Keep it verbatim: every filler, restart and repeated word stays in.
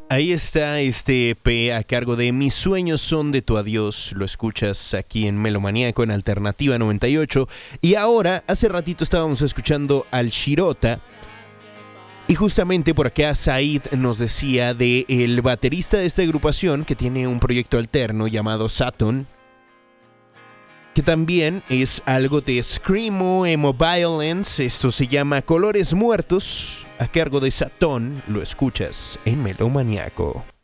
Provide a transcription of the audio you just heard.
Ahí está este E P a cargo de Mis sueños son de tu adiós. Lo escuchas aquí en Melomaníaco en Alternativa noventa y ocho. Y ahora, hace ratito estábamos escuchando al Shirota. Y justamente por acá Said nos decía de el baterista de esta agrupación que tiene un proyecto alterno llamado Saturn, que también es algo de Screamo, Emo Violence. Esto se llama Colores Muertos, a cargo de Satón. Lo escuchas en Melomaníaco.